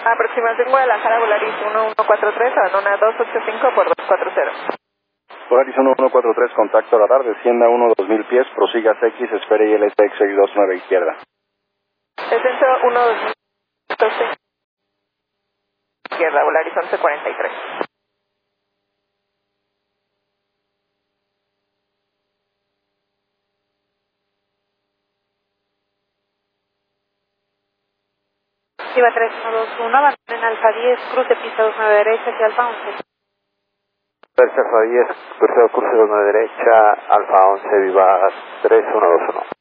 Aproximación Guadalajara, Volaris 1143, abandona 285 por 240. Volaris 1143, contacto radar, descienda 2000 pies, prosiga X, espere ILTX 629 izquierda. Descenso 2000 izquierda, Volaris 1143. Viva 3121, abandonen Alfa 10, cruce pista 29 derecha hacia Alfa 11. Alfa 10, curso 29 derecha, Alfa 11, viva 3121.